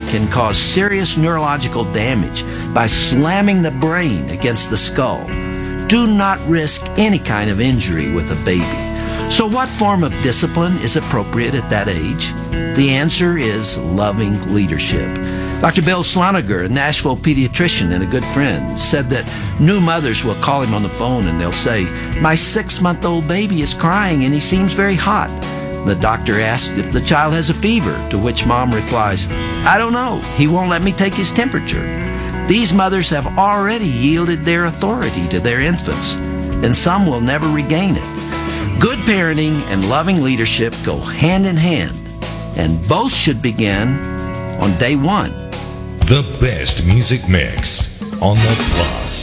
can cause serious neurological damage by slamming the brain against the skull. Do not risk any kind of injury with a baby. So what form of discipline is appropriate at that age? The answer is loving leadership. Dr. Bill Sloniger, a Nashville pediatrician and a good friend, said that new mothers will call him on the phone and they'll say, "My 6-month-old baby is crying and he seems very hot." The doctor asked if the child has a fever, to which mom replies, "I don't know. He won't let me take his temperature." These mothers have already yielded their authority to their infants, and some will never regain it. Good parenting and loving leadership go hand in hand, and both should begin on day one. The best music mix on the Plus.